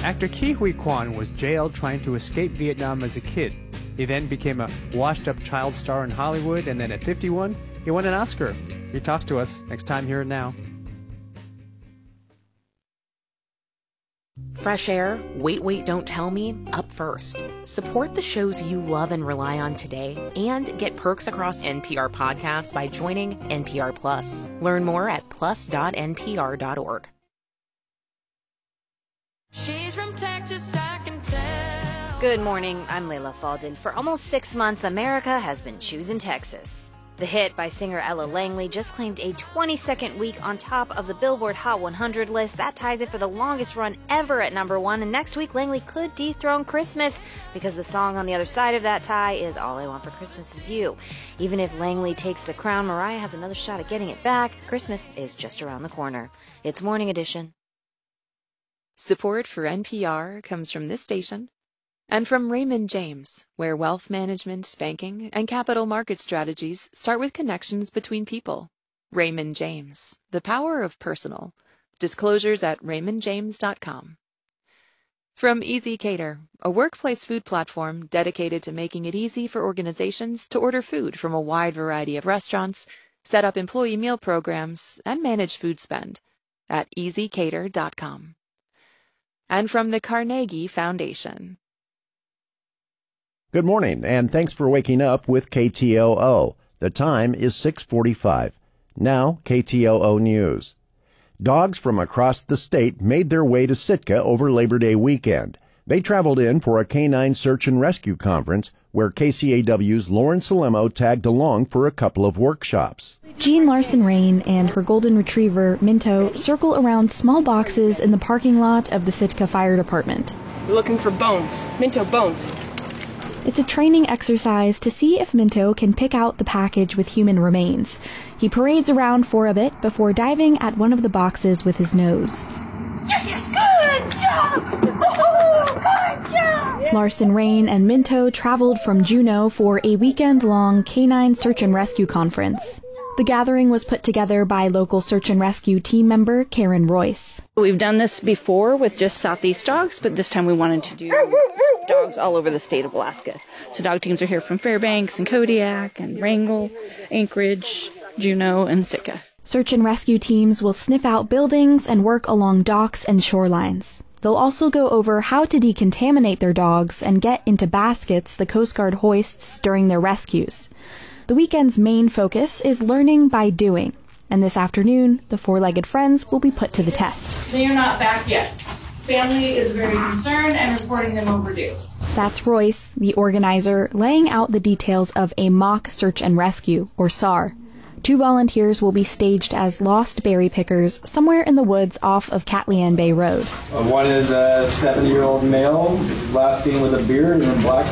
Actor Ke Huy Quan was jailed trying to escape Vietnam as a kid. He then became a washed-up child star in Hollywood, and then at 51, he won an Oscar. He talks to us next time here and now. Fresh Air, Wait, Don't Tell Me, up first. Support the shows you love and rely on today and get perks across NPR podcasts by joining NPR Plus. Learn more at plus.npr.org. She's from Texas, I can tell. Good morning, I'm Layla Faldin. For almost 6 months, America has been choosing Texas. The hit by singer Ella Langley just claimed a 22nd week on top of the Billboard Hot 100 list. That ties it for the longest run ever at number 1. And next week, Langley could dethrone Christmas because the song on the other side of that tie is All I Want for Christmas Is You. Even if Langley takes the crown, Mariah has another shot at getting it back. Christmas is just around the corner. It's Morning Edition. Support for NPR comes from this station and from Raymond James, where wealth management, banking, and capital market strategies start with connections between people. Raymond James, the power of personal. Disclosures at raymondjames.com. From Easy Cater, a workplace food platform dedicated to making it easy for organizations to order food from a wide variety of restaurants, set up employee meal programs, and manage food spend at easycater.com. And from the Carnegie Foundation. Good morning, and thanks for waking up with KTOO. The time is 6:45. Now, KTOO News. Dogs from across the state made their way to Sitka over Labor Day weekend. They traveled in for a canine search and rescue conference where KCAW's Lauren Salemo tagged along for a couple of workshops. Jean Larson-Rain and her golden retriever, Minto, circle around small boxes in the parking lot of the Sitka Fire Department. We're looking for bones. Minto bones. It's a training exercise to see if Minto can pick out the package with human remains. He parades around for a bit before diving at one of the boxes with his nose. Yes! Good job! Good job! Larson-Rain and Minto traveled from Juneau for a weekend-long canine search and rescue conference. The gathering was put together by local search and rescue team member Karen Royce. We've done this before with just Southeast dogs, but this time we wanted to do dogs all over the state of Alaska. So dog teams are here from Fairbanks and Kodiak and Wrangell, Anchorage, Juneau, and Sitka. Search and rescue teams will sniff out buildings and work along docks and shorelines. They'll also go over how to decontaminate their dogs and get into baskets the Coast Guard hoists during their rescues. The weekend's main focus is learning by doing, and this afternoon, the four-legged friends will be put to the test. They are not back yet. Family is very concerned and reporting them overdue. That's Royce, the organizer, laying out the details of a mock search and rescue, or SAR. 2 volunteers will be staged as lost berry pickers somewhere in the woods off of Catlian Bay Road. One is a 70-year-old male, last seen with a beard and a black